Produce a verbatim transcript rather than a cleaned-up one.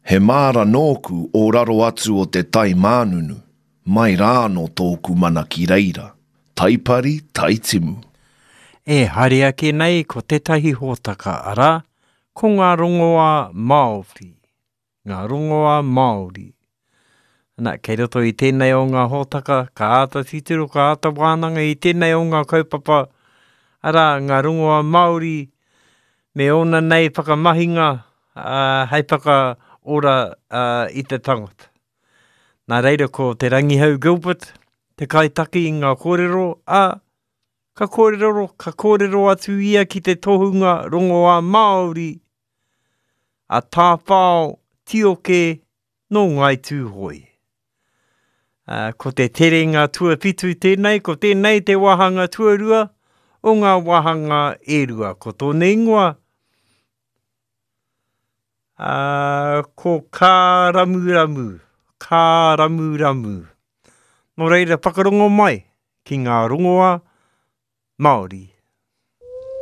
He māra nōku o raro atu o te tai mānunu, mai rāno tōku mana ki reira, taipari taitimu. E haere ake nei ko tētahi hōtaka ara, ko ngā rongoa Māori. Ngā rongoa Māori. Nā, kei roto i tēnei o ngā hōtaka, ka āta titiro, ka āta wānanga i tēnei o ngā kaupapa, ara ngā rongoa Māori, me ona nei whakamahinga, uh, hei whaka ora uh, i te tangata. Nā reira ko te Rangihau Gilbert, te kaitaki i ngā kōrero, a ka kōrero, ka kōrero atu ia ki te tohunga rongoa Māori, a tāpao tioke no ngai tūhoi. Uh, ko te tere ngā tuapitu tēnei, ko tēnei te wahanga tuarua, o ngā wahanga e rua. Ko tōne ingoa, uh, ko kā ramu ramu, kā ramu ramu. Nō reira, whakarongo mai ki ngā rongoa Māori.